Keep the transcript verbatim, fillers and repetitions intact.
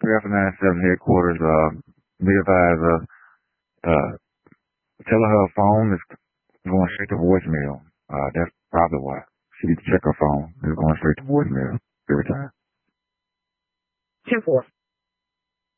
Forever ninety-seven headquarters, uh, be advised, uh, uh, tell her her phone is going straight to voicemail. Uh, that's probably why. She needs to check her phone. It's going straight to voicemail every time. ten four.